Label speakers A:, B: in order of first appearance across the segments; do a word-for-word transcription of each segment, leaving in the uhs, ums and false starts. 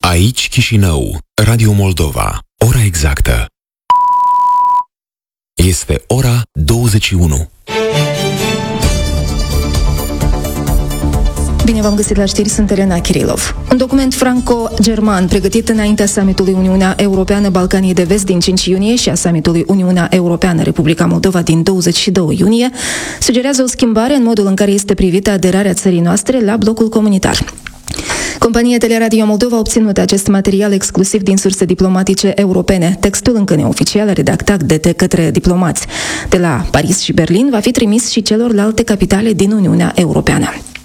A: Aici Chișinău, Radio Moldova. Ora exactă este ora douăzeci și unu.
B: Bine v-am găsit la știri, sunt Elena Kirilov. Un document franco-german pregătit înaintea summitului Uniunea Europeană-Balcanii de Vest din cinci iunie și a summitului Uniunea Europeană-Republica Moldova din douăzeci și doi iunie sugerează o schimbare în modul în care este privită aderarea țării noastre la blocul comunitar. Compania Teleradio Moldova a obținut acest material exclusiv din surse diplomatice europene. Textul încă neoficial, redactat de către diplomați de la Paris și Berlin, va fi trimis și celorlalte capitale din Uniunea Europeană.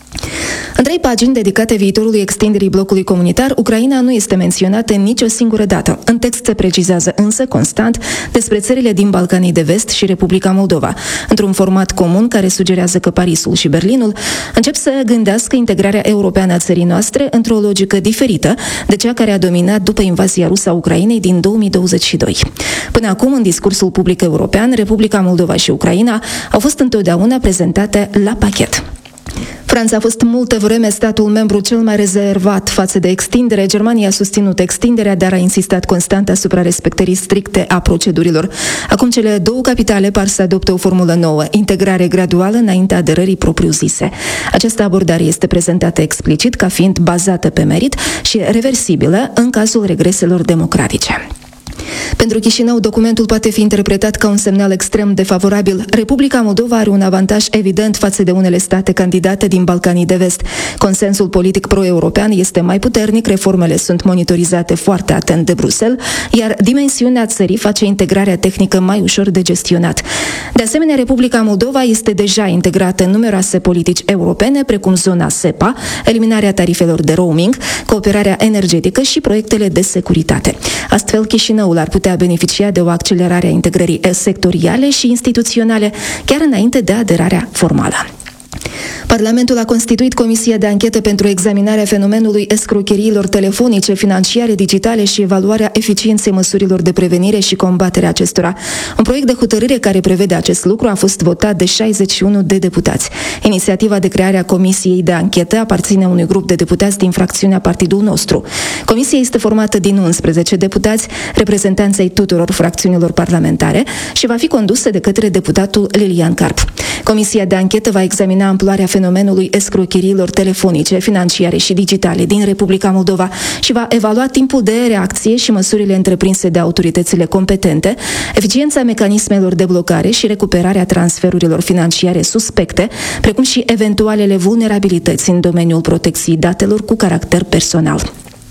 B: În trei pagini dedicate viitorului extinderii blocului comunitar, Ucraina nu este menționată în nicio singură dată. În text se precizează însă constant despre țările din Balcanii de Vest și Republica Moldova, într-un format comun care sugerează că Parisul și Berlinul încep să gândească integrarea europeană a țării noastre într-o logică diferită de cea care a dominat după invazia rusă a Ucrainei din două mii douăzeci și doi. Până acum, în discursul public european, Republica Moldova și Ucraina au fost întotdeauna prezentate la pachet. Franța a fost multă vreme statul membru cel mai rezervat față de extindere. Germania a susținut extinderea, dar a insistat constant asupra respectării stricte a procedurilor. Acum cele două capitale par să adopte o formulă nouă, integrare graduală înaintea aderării propriu-zise. Această abordare este prezentată explicit ca fiind bazată pe merit și reversibilă în cazul regreselor democratice. Pentru Chișinău, documentul poate fi interpretat ca un semnal extrem de favorabil. Republica Moldova are un avantaj evident față de unele state candidate din Balcanii de Vest. Consensul politic pro-european este mai puternic, reformele sunt monitorizate foarte atent de Bruxelles, iar dimensiunea țării face integrarea tehnică mai ușor de gestionat. De asemenea, Republica Moldova este deja integrată în numeroase politici europene, precum zona SEPA, eliminarea tarifelor de roaming, cooperarea energetică și proiectele de securitate. Astfel, Chișinăul ar putea beneficia de o accelerare a integrării sectoriale și instituționale, chiar înainte de aderarea formală. Parlamentul a constituit Comisia de Anchetă pentru examinarea fenomenului escrocheriilor telefonice, financiare, digitale și evaluarea eficienței măsurilor de prevenire și combatere acestora. Un proiect de hotărâre care prevede acest lucru a fost votat de șaizeci și unu de deputați. Inițiativa de creare a Comisiei de Anchetă aparține unui grup de deputați din fracțiunea Partidul Nostru. Comisia este formată din unsprezece deputați, reprezentanți ai tuturor fracțiunilor parlamentare, și va fi condusă de către deputatul Lilian Carp. Comisia de Anchetă va examina amploarea fenomenului escrocheriilor telefonice, financiare și digitale din Republica Moldova și va evalua timpul de reacție și măsurile întreprinse de autoritățile competente, eficiența mecanismelor de blocare și recuperarea transferurilor financiare suspecte, precum și eventualele vulnerabilități în domeniul protecției datelor cu caracter personal.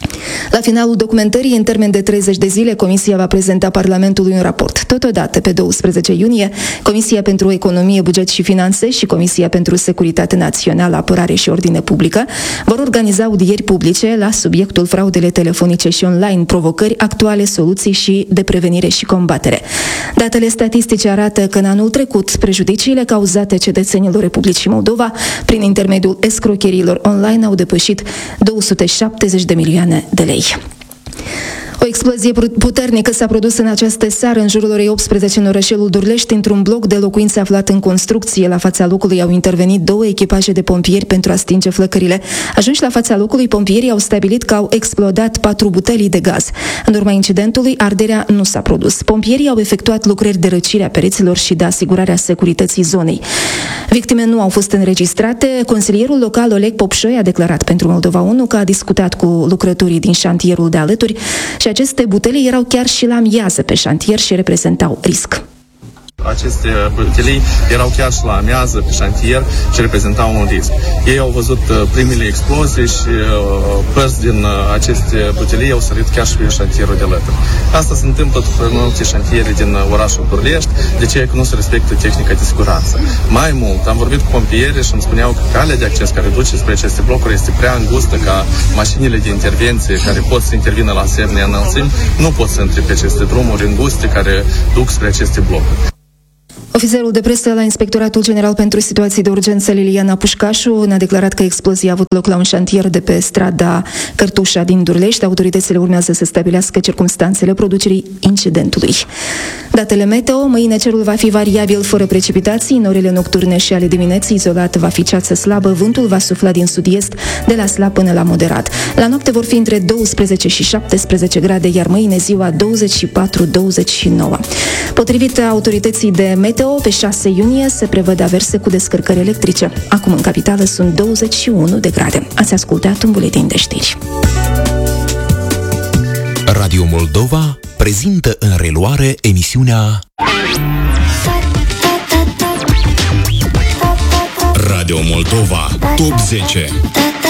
B: La finalul documentării, în termen de treizeci de zile, Comisia va prezenta Parlamentului un raport. Totodată, pe douăsprezece iunie, Comisia pentru Economie, Buget și Finanțe și Comisia pentru Securitate Națională, Apărare și Ordine Publică vor organiza audieri publice la subiectul fraudele telefonice și online, provocări actuale, soluții și de prevenire și combatere. Datele statistice arată că în anul trecut, prejudiciile cauzate cetățenilor Republicii Moldova prin intermediul escrocheriilor online au depășit două sute șaptezeci de milioane de lei. O explozie puternică s-a produs în această seară în jurul orei optsprezece în orășelul Durlești, într-un bloc de locuințe aflat în construcție. La fața locului au intervenit două echipaje de pompieri pentru a stinge flăcările. Ajunși la fața locului, pompierii au stabilit că au explodat patru butelii de gaz. În urma incidentului, arderea nu s-a produs. Pompierii au efectuat lucrări de răcire a pereților și de asigurarea securității zonei. Victime nu au fost înregistrate. Consilierul local Oleg Popșoi a declarat pentru Moldova unu că a discutat cu lucrătorii din șantierul de alături și aceste butelii erau chiar și la miază pe șantier și reprezentau risc.
C: Aceste butelii erau chiar și la amiază pe șantier și reprezentau un risc. Ei au văzut primele explozii și părți din aceste butelii au sărit chiar și pe șantierul de alături. Asta se întâmplă în multe șantiere din orașul Durlești, de ce că nu se respectă tehnica de siguranță. Mai mult, am vorbit cu pompieri și îmi spuneau că calea de acces care duce spre aceste blocuri este prea îngustă ca mașinile de intervenție care pot să intervină la asemenea înălțimi nu pot să intre pe aceste drumuri înguste care duc spre aceste blocuri.
B: Ofițerul de presă la Inspectoratul General pentru Situații de Urgență, Liliana Pușcașu, ne-a declarat că explozia a avut loc la un șantier de pe strada Cărtușa din Durlești. Autoritățile urmează să stabilească circumstanțele producerii incidentului. Datele meteo: mâine cerul va fi variabil fără precipitații, în orele nocturne și ale dimineții izolat va fi ceață slabă, vântul va sufla din sud-est de la slab până la moderat. La noapte vor fi între douăsprezece și șaptesprezece grade, iar mâine ziua douăzeci și patru douăzeci și nouă. Potrivit autorității de meteo, pe șase iunie se prevăd averse cu descărcări electrice. Acum în capitală sunt douăzeci și unu de grade. Ați ascultat un buletin de știri.
A: Radio Moldova prezintă în reluare emisiunea Radio Moldova Top zece.